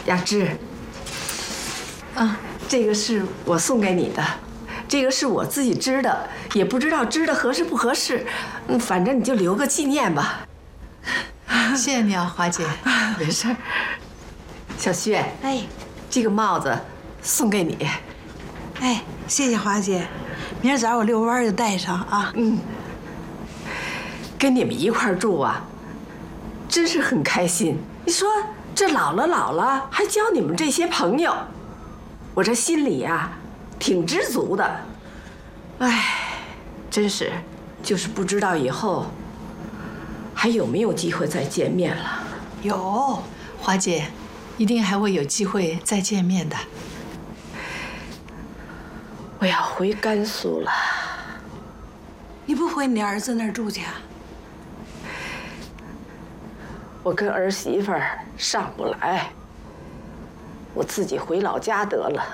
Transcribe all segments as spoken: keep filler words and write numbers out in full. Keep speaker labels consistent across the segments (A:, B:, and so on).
A: 雅芝，啊，这个是我送给你的，这个是我自己织的，也不知道织的合适不合适，嗯，反正你就留个纪念吧。
B: 谢谢你啊，华姐。
A: 没事儿。小薛，
C: 哎，
A: 这个帽子送给你。
C: 哎，谢谢华姐，明儿早我遛弯就戴上啊。
A: 嗯，跟你们一块儿住啊，真是很开心。你说这老了老了，还交你们这些朋友，我这心里呀，挺知足的。哎，真是，就是不知道以后还有没有机会再见面了。
B: 有，华姐，一定还会有机会再见面的。
A: 我要回甘肃了。
C: 你不回你儿子那儿住去啊？
A: 我跟儿媳妇儿上不来，我自己回老家得了。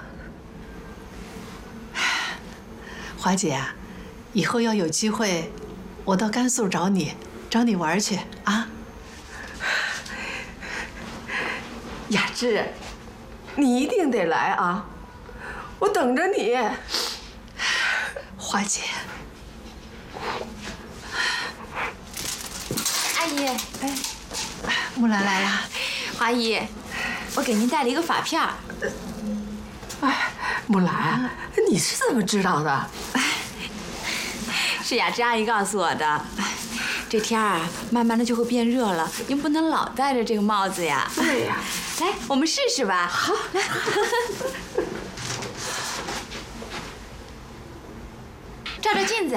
B: 华姐啊，以后要有机会，我到甘肃找你，找你玩去啊。
A: 雅芝，你一定得来啊！我等着你。
B: 华姐，
D: 阿姨，
B: 哎，木兰来了。
D: 华姨，我给您带了一个发片儿。
A: 哎，木兰，你是怎么知道的？
D: 是雅芝阿姨告诉我的。这天儿啊，慢慢的就会变热了，您不能老戴着这个帽子呀。
A: 对呀。
D: 来，我们试试吧。好，来。照照镜子，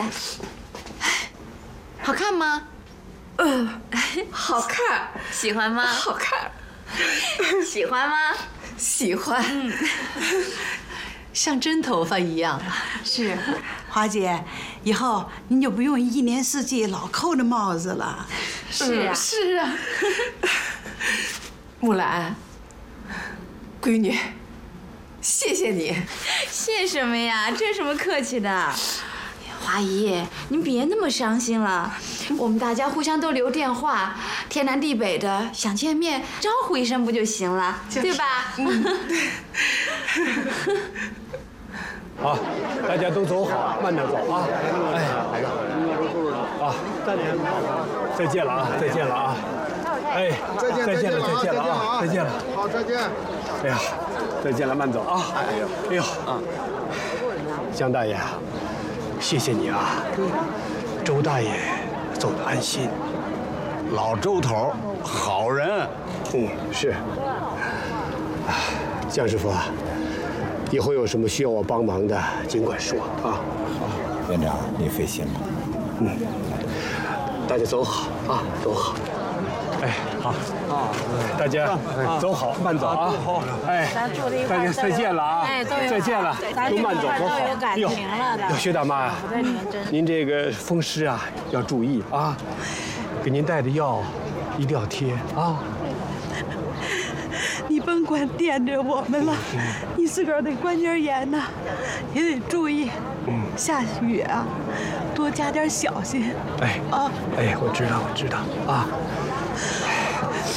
D: 好看吗？
A: 嗯，好看。
D: 喜欢吗？
A: 好看。
D: 喜欢吗？
A: 喜欢。嗯，
B: 像真头发一样啊。
C: 是，华姐，以后您就不用一年四季老扣着帽子了。
D: 是啊，
A: 嗯、是啊。木兰，闺女，谢谢你。
D: 谢什么呀？这有什么客气的？华姨，您别那么伤心了，我们大家互相都留电话，天南地北的想见面，招呼一声不就行了，就是、对吧？嗯。
E: 好，大家都走好，慢点走啊！哎，啊，再见了啊！再见了啊！哎，
F: 再见，
E: 再见了，再见了啊！再见了，
F: 好，再见。
E: 哎呀，再见了，慢走啊！哎呦，哎呦，啊，江大爷，谢谢你啊！周大爷走得安心，
F: 老周头，好人。
E: 嗯，是。啊，江师傅啊。以后有什么需要我帮忙的，尽管说啊。好，
F: 院长，你费心了。
E: 嗯，大家走好啊，走好。哎，好啊，大家走好，慢走啊。好，哎，大家再见了啊！再见了，都慢走，走好。有感情了的。薛大妈呀，您这个风湿啊要注意啊，给您带的药一定要贴啊。
C: 你甭管惦着我们了，你自个儿得关节炎呐，也得注意。嗯，下雨啊，多加点小心。
E: 哎啊，哎，我知道，我知道啊。